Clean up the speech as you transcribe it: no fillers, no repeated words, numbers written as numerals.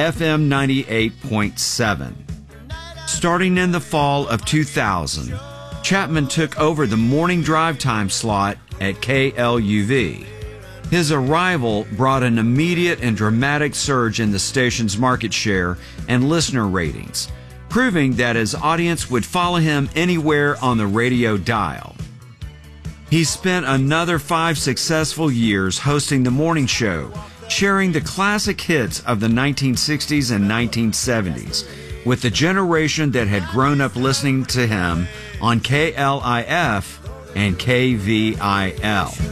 FM 98.7. Starting in the fall of 2000, Chapman took over the morning drive time slot at KLUV. His arrival brought an immediate and dramatic surge in the station's market share and listener ratings, proving that his audience would follow him anywhere on the radio dial. He spent another 5 successful years hosting the morning show, sharing the classic hits of the 1960s and 1970s with the generation that had grown up listening to him on KLIF and KVIL.